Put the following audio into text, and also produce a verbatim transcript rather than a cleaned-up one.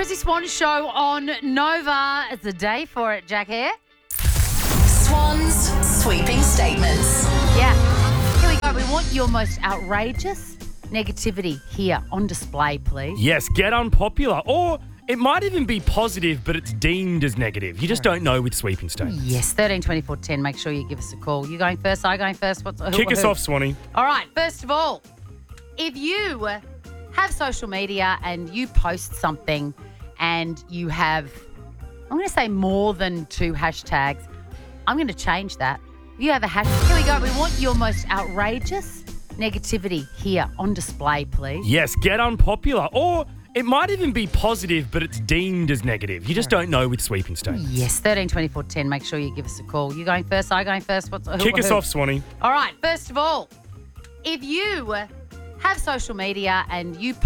Chrissy Swan show on Nova. It's a day for it, Jack Hare. Swan's sweeping statements. Yeah. Here we go. We want your most outrageous negativity here on display, please. Yes, get unpopular. Or it might even be positive, but it's deemed as negative. You just don't know with sweeping statements. Yes, thirteen twenty-four ten. Make sure you give us a call. You going first? I going first? What's, who, Kick us who? off, Swanee. All right. First of all, if you have social media and you post something and you have, I'm going to say more than two hashtags, I'm going to change that. If you have a hashtag, here we go. We want your most outrageous negativity here on display, please. Yes, get unpopular. Or it might even be positive, but it's deemed as negative. You just don't know with sweeping statements. Yes, thirteen twenty-four ten. Make sure you give us a call. You going first? I going first? What's, who, Kick us who? off, Swanee. All right. First of all, if you have social media and you